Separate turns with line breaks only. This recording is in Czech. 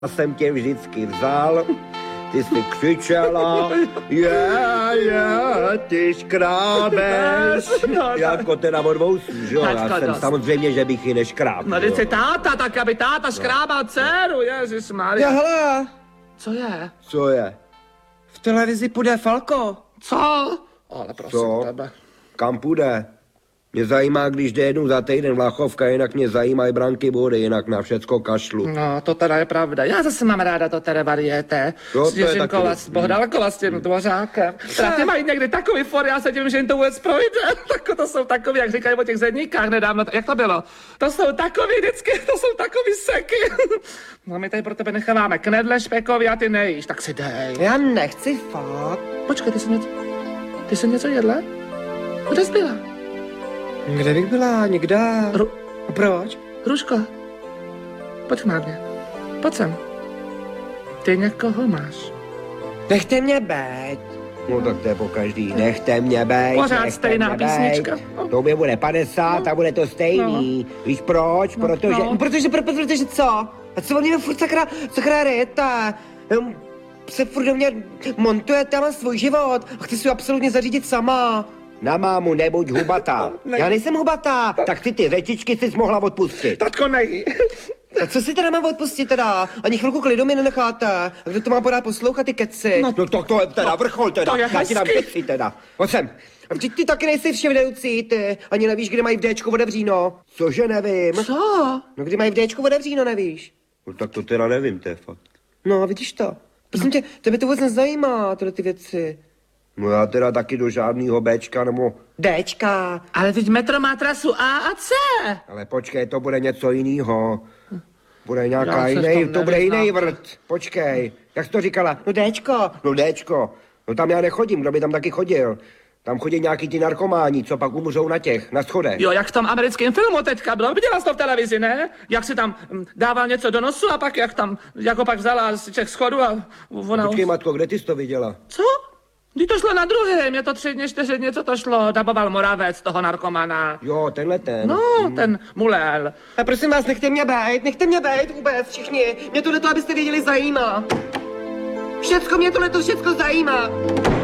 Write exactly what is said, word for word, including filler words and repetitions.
jsem tě vždycky vzal, ty jsi křičela, je, je, ty škrábeš,
No, no,
jako teda od vousů, že jo, já
Tačka
jsem
dost.
samozřejmě, že bych ji neškrábl.
No, teď si táta, tak aby táta škrábal dceru,
Jo,
ježišmarja.
hele,
Co je?
Co je?
v televizi půjde Falko.
Co? Ale prosím
Co?
tebe.
Kam půjde? Mě zajímá, když jde jednou za týden Vlachovka, jinak mě zajímají branky vody, jinak na všecko kašlu.
No, to teda je pravda. Já zase mám ráda to teda varieté.
Jo, to
S
je taky
Jiřinkova,
dobrý.
s Bohdalkova, s tím dvořákem. Teda ty mají někdy takový for, já se divím, že jim to vůbec projde. Tak to jsou takový, jak říkají o těch zedníkách nedávno. Jak to bylo? To jsou takový vždycky, to jsou takový seky. No, my tady pro tebe necháváme knedle špekový a ty nejíš, tak si dej.
Já nechci fakt.
Počkej, ty jsi něco, ty jsi něco jedla? Kde jsi byla?
Kde bych byla? Nikde.
Ru-
A proč?
Hruško, pojď na mě. Pojď sem. Ty někoho máš.
Nechte mě být.
No tak to je po každý, nechte mě bejt,
Pořád
nechte
stejná
mě bejt.
písnička.
To mě bude padesát a bude to stejný. Víš proč? Protože...
no.
No, protože, pro, protože co? A co oni furt sakra, sakra hrajete? Jenom se furt do mě montujete, já mám svůj život a chci si ho absolutně zařídit sama.
Na mámu nebuď hubatá.
Já nejsem hubatá.
Tak ty ty řečičky jsi mohla odpustit.
Tatko, nejí.
A co si teda mám odpustit teda? Ani chvilku klidu mi nenecháte. A kdo to má pořád poslouchat, ty keci?
No to, to je teda vrchol teda.
to je
Já ti dám
hezký.
keci teda. Pojď sem.
A vždyť ty taky nejsi vševedoucí, ty. Ani nevíš, kde mají v Dčku otevříno.
Cože nevím.
Co?
No kdy mají v Dčku otevříno, nevíš?
No tak to teda nevím, to je fakt.
No, vidíš to. Prosím tě, tebe to vůbec nezajímá, tyhle ty věci.
No já teda taky do žádnýho Bčka nebo...
Dčka.
Ale teď metro má trasu A a C.
Ale počkej, to bude něco jinýho. Bude
Já
nějaká
se v
jiný,
tom
to bude
nevyznám.
jiný vrt. Počkej. Jak jsi to říkala?
No Dčko.
No Dčko. No tam já nechodím, kdo by tam taky chodil. Tam chodí nějaký ty narkománi, co pak umřou na těch, na schodech.
Jo, jak v tom americkém filmu teďka bylo. Viděla jsi to v televizi, ne? Jak si tam hm, dával něco do nosu a pak jak tam, jako pak vzala z těch schodů a ona...
Počkej, matko, kde ty jsi to viděla?
Co? Když to šlo na druhém, je to tři dny, čtyři dny, co to šlo, daboval Moravec, toho narkomana.
Jo, tenhle ten.
No, ten mulel.
A prosím vás, nechte mě být, nechte mě být vůbec, všichni. Mě tohle to, abyste věděli, zajímá. Všecko mě tohle to všecko zajímá.